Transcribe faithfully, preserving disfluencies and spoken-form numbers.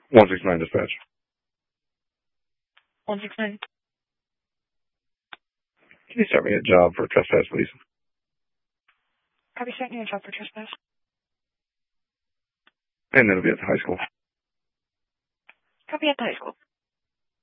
one six nine dispatch. one six nine. Can you start me a job for trespass, please? Copy, starting you a job for trespass. And it'll be at the high school. Copy at the high school.